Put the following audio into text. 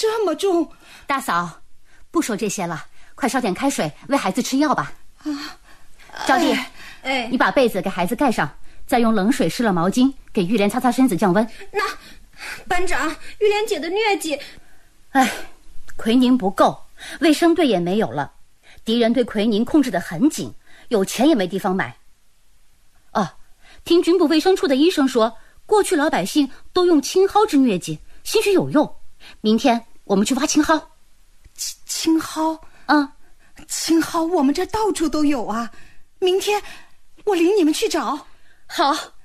这么重。 大嫂，不说这些了，快烧点开水喂孩子吃药吧。招娣，你把被子给孩子盖上，再用冷水湿了毛巾给玉莲擦擦身子降温。 那班长，玉莲姐的疟疾， 奎宁不够，卫生队也没有了，敌人对奎宁控制得很紧，有钱也没地方买。听军部卫生处的医生说，过去老百姓都用青蒿治疟疾，兴许有用。明天我们去挖青蒿。 青蒿？青蒿我们这到处都有啊。明天我领你们去找。 好。